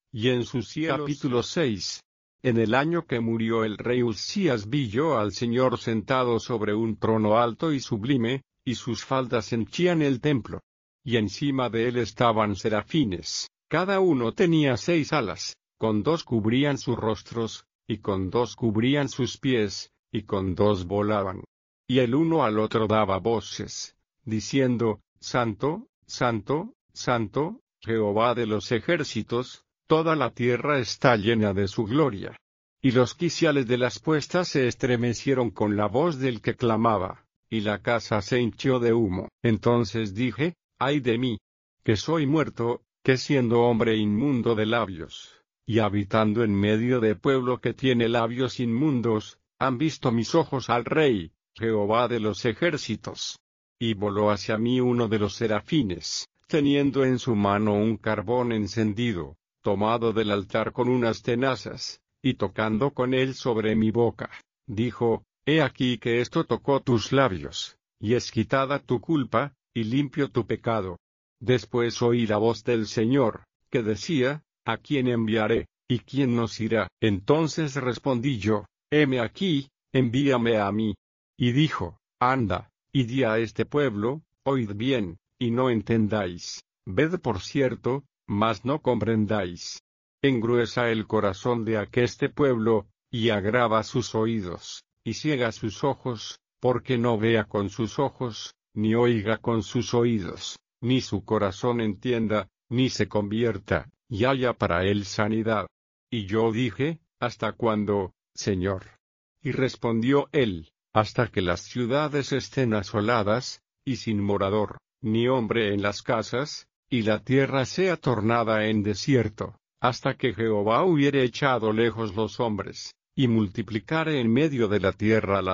y en sus cielos. Capítulo 6. En el año que murió el rey Uzías vi yo al Señor sentado sobre un trono alto y sublime, y sus faldas henchían el templo. Y encima de él estaban serafines, cada uno tenía 6 alas, con 2 cubrían sus rostros, y con 2 cubrían sus pies, y con 2 volaban. Y el uno al otro daba voces, diciendo, Santo, Santo, Santo, Jehová de los ejércitos, toda la tierra está llena de su gloria. Y los quiciales de las puestas se estremecieron con la voz del que clamaba, y la casa se hinchió de humo. Entonces dije, ay de mí, que soy muerto, que siendo hombre inmundo de labios, y habitando en medio de pueblo que tiene labios inmundos, han visto mis ojos al Rey, Jehová de los ejércitos. Y voló hacia mí uno de los serafines, teniendo en su mano un carbón encendido, tomado del altar con unas tenazas, y tocando con él sobre mi boca, dijo, he aquí que esto tocó tus labios, y es quitada tu culpa, y limpio tu pecado. Después oí la voz del Señor, que decía, ¿a quién enviaré, y quién nos irá? Entonces respondí yo, heme aquí, envíame a mí. Y dijo, anda, y di a este pueblo, oíd bien, y no entendáis, ved por cierto, mas no comprendáis. Engruesa el corazón de aqueste pueblo, y agrava sus oídos, y ciega sus ojos, porque no vea con sus ojos, ni oiga con sus oídos, ni su corazón entienda, ni se convierta, y haya para él sanidad. Y yo dije, ¿hasta cuándo, Señor? Y respondió él, hasta que las ciudades estén asoladas, y sin morador, ni hombre en las casas, y la tierra sea tornada en desierto, hasta que Jehová hubiere echado lejos los hombres, y multiplicare en medio de la tierra la